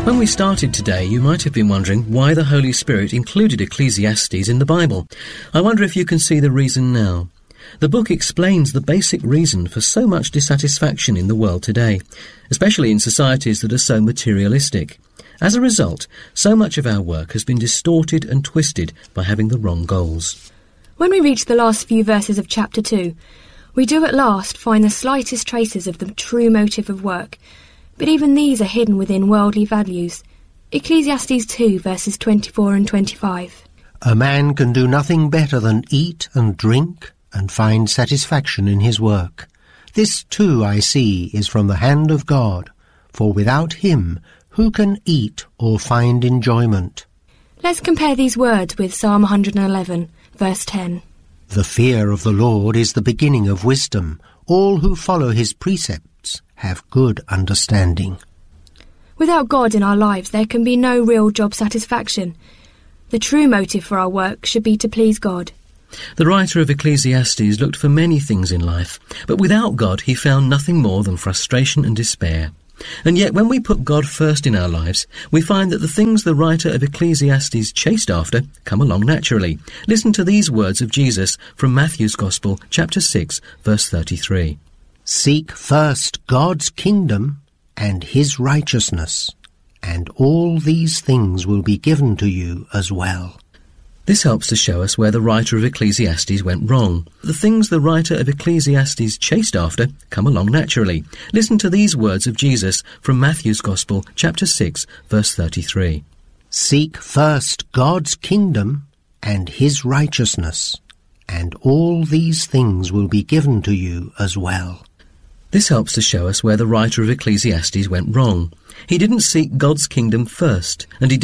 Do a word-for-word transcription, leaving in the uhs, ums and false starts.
When we started today, you might have been wondering why the Holy Spirit included Ecclesiastes in the Bible. I wonder if you can see the reason now. The book explains the basic reason for so much dissatisfaction in the world today, especially in societies that are so materialistic. As a result, so much of our work has been distorted and twisted by having the wrong goals. When we reach the last few verses of chapter two, we do at last find the slightest traces of the true motive of work, but even these are hidden within worldly values. Ecclesiastes two, verses twenty-four and twenty-five. A man can do nothing better than eat and drink and find satisfaction in his work. This too, I see, is from the hand of God, for without him who can eat or find enjoyment? Let's compare these words with Psalm one hundred eleven, verse ten. The fear of the Lord is the beginning of wisdom. All who follow his precepts have good understanding. Without God in our lives, there can be no real job satisfaction. The true motive for our work should be to please God. The writer of Ecclesiastes looked for many things in life, but without God he found nothing more than frustration and despair. And yet when we put God first in our lives, we find that the things the writer of Ecclesiastes chased after come along naturally. Listen to these words of Jesus from Matthew's Gospel, chapter six, verse thirty-three. Seek first God's kingdom and his righteousness, and all these things will be given to you as well. This helps to show us where the writer of Ecclesiastes went wrong. The things the writer of Ecclesiastes chased after come along naturally. Listen to these words of Jesus from Matthew's Gospel, chapter six, verse thirty-three. Seek first God's kingdom and his righteousness, and all these things will be given to you as well. This helps to show us where the writer of Ecclesiastes went wrong. He didn't seek God's kingdom first, and he